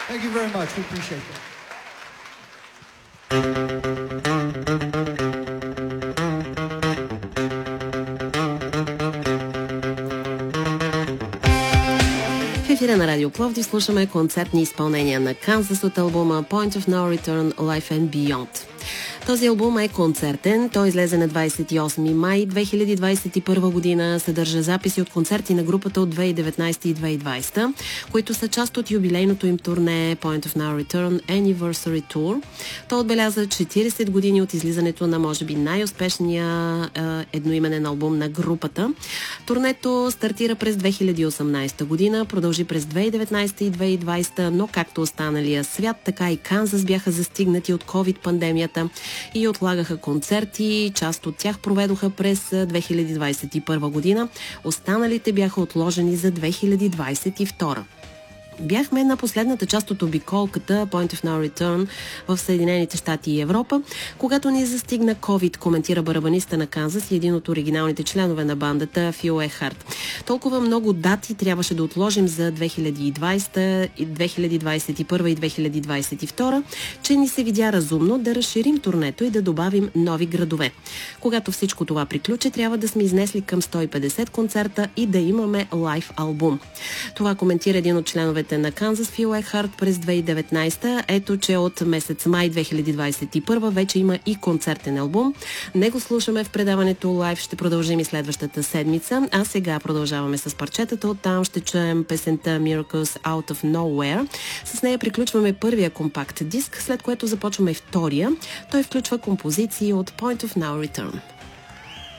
Thank you very much. We appreciate that. В ефира на Радио Пловдив слушаме концертни изпълнения на Kansas от албума Point of No Return Life and Beyond. Този албум е концертен. Той излезе на 28 май 2021 година. Съдържа записи от концерти на групата от 2019 и 2020, които са част от юбилейното им турне Point of No Return Anniversary Tour. Той отбеляза 40 години от излизането на, може би, най-успешния едноименен албум на групата. Турнето стартира през 2018 година, продължи през 2019 и 2020, но както останалия свят, така и Канзас бяха застигнати от COVID-пандемията и отлагаха концерти. Част от тях проведоха през 2021 година. Останалите бяха отложени за 2022. Бяхме на последната част от обиколката Point of No Return в Съединените щати и Европа, когато ни застигна COVID, коментира барабаниста на Канзас и един от оригиналните членове на бандата Фил Ехарт. Толкова много дати трябваше да отложим за 2020, 2021 и 2022, че ни се видя разумно да разширим турнето и да добавим нови градове. Когато всичко това приключи, трябва да сме изнесли към 150 концерта и да имаме лайв албум. Това коментира един от членовете на Канзас Фил Ехарт през 2019. Ето, че от месец май 2021 вече има и концертен албум. Него слушаме в предаването Live. Ще продължим и следващата седмица. А сега продължаваме с парчетата. Оттам ще чуем песента Miracles Out of Nowhere. С нея приключваме първия компакт диск, след което започваме втория. Той включва композиции от Point of No Return.